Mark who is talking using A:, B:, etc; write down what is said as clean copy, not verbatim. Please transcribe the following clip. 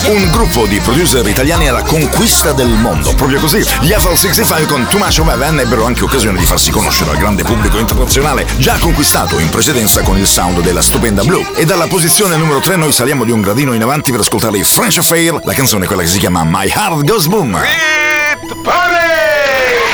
A: Un gruppo di producer italiani alla conquista del mondo, proprio così. Gli Eiffel 65 con Too Much of Heaven ebbero anche occasione di farsi conoscere al grande pubblico internazionale, già conquistato in precedenza con il sound della stupenda Blue. E dalla posizione numero 3 noi saliamo di un gradino in avanti per ascoltare i French Affair, la canzone è quella che si chiama My Heart Goes Boom.
B: Hit party!